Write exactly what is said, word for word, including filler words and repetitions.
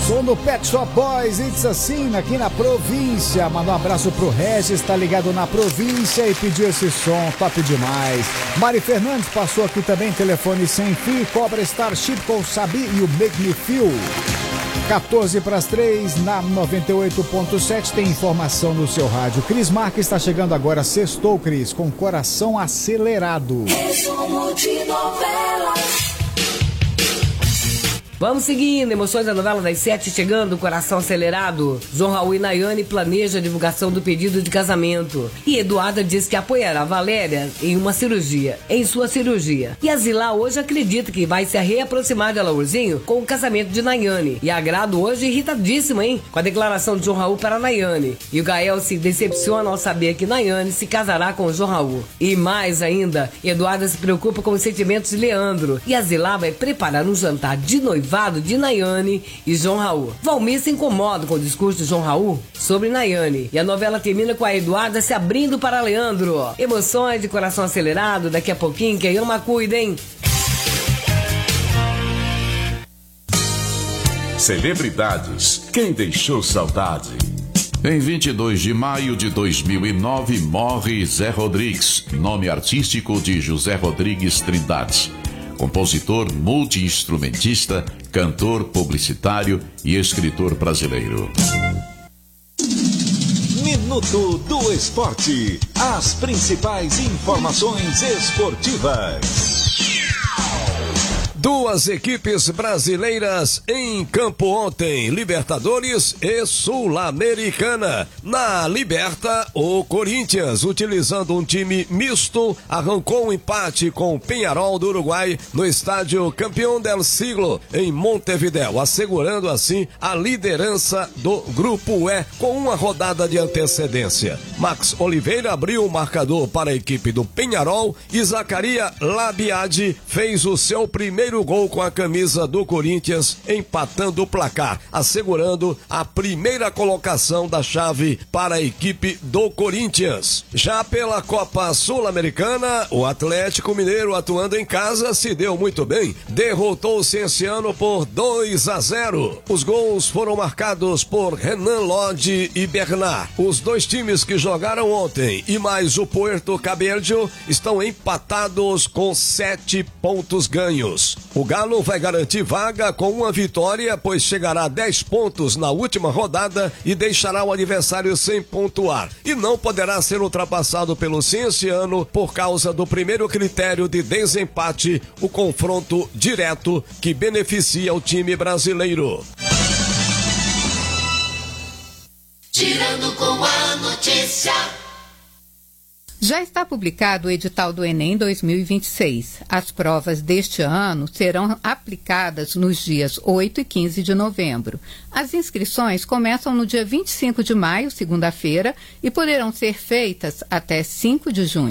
Som do Pet Shop Boys, It's Assim, aqui na província. Manda um abraço pro Regis, tá ligado na província e pediu esse som, top demais. Mari Fernandes passou aqui também, telefone sem fio, Cobra Starship com o Sabi e o Make Me Feel. quatorze para as três, na noventa e oito ponto sete, tem informação no seu rádio. Cris Marques está chegando agora, sextou, Cris, com coração acelerado. Resumo de novela. Vamos seguindo, emoções da novela das sete chegando, coração acelerado. João Raul e Nayane planejam a divulgação do pedido de casamento. E Eduarda diz que apoiará Valéria em uma cirurgia, em sua cirurgia. E a Zilá hoje acredita que vai se reaproximar de Alaurzinho com o casamento de Nayane. E a Grado hoje irritadíssima, hein? Com a declaração de João Raul para Nayane. E o Gael se decepciona ao saber que Nayane se casará com o João Raul. E mais ainda, Eduarda se preocupa com os sentimentos de Leandro. E a Zilá vai preparar um jantar de noivado de Nayane e João Raul. Valmir se incomoda com o discurso de João Raul sobre Nayane. E a novela termina com a Eduarda se abrindo para Leandro. Emoções de coração acelerado, daqui a pouquinho, quem ama cuida, hein? Celebridades, quem deixou saudade? Em vinte e dois de maio de dois mil e nove, morre Zé Rodrigues, nome artístico de José Rodrigues Trindade. Compositor, multi-instrumentista, cantor, publicitário e escritor brasileiro. Minuto do Esporte. As principais informações esportivas. Duas equipes brasileiras em campo ontem, Libertadores e Sul-Americana. Na Liberta, o Corinthians, utilizando um time misto, arrancou um empate com o Peñarol do Uruguai no estádio Campeão del Siglo, em Montevidéu, assegurando assim a liderança do Grupo E com uma rodada de antecedência. Max Oliveira abriu o marcador para a equipe do Peñarol e Zacaria Labiade fez o seu primeiro gol com a camisa do Corinthians, empatando o placar, assegurando a primeira colocação da chave para a equipe do Corinthians. Já pela Copa Sul-Americana, o Atlético Mineiro, atuando em casa, se deu muito bem, derrotou o Cienciano por dois a zero. Os gols foram marcados por Renan Lodge e Bernard. Os dois times que jogaram ontem e mais o Puerto Cabello estão empatados com sete pontos ganhos. O Galo vai garantir vaga com uma vitória, pois chegará a dez pontos na última rodada e deixará o adversário sem pontuar. E não poderá ser ultrapassado pelo Cienciano por causa do primeiro critério de desempate, o confronto direto que beneficia o time brasileiro. Tirando com a notícia. Já está publicado o edital do Enem dois mil e vinte e seis. As provas deste ano serão aplicadas nos dias oito e quinze de novembro. As inscrições começam no dia vinte e cinco de maio, segunda-feira, e poderão ser feitas até cinco de junho.